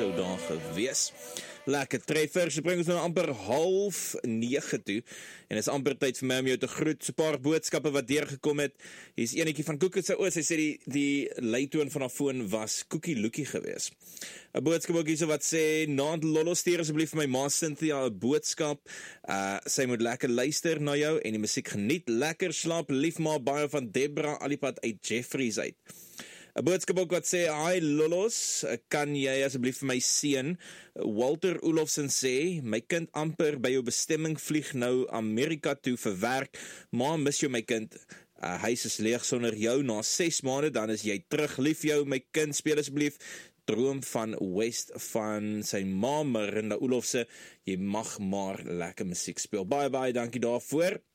Glasgow daar gewees. Lekker treffer, so bring ons nou amper 8:30 toe, en is amper tyd vir my om jou te groet, so paar boodskappe wat deurgekom het. Hier is enetjie van Koekie se oor, sy sê die leitoon van haar foon was Koekie Loekie gewees. 'n boodskap ook hierso wat sê, Naand Lolo, stuur asseblief vir my ma Cynthia 'n boodskap, sy moet lekker luister na jou, en die musiek geniet, lekker slaap, lief ma, baie van Debra, alipad uit Jeffreys uit. 'n boodskap ook wat sê, hi Lolos, kan jy asseblief vir my seun, Walter Olofsen sê, my kind amper by jou bestemming vlieg nou Amerika toe vir werk, ma mis jou my kind, huis is leeg sonder jou, na 6 maande, dan is jy terug, lief jou my kind, speel asseblief, Droom van West van sy ma Marinda Olofse, jy mag maar lekker musiek speel, baie dankie daarvoor.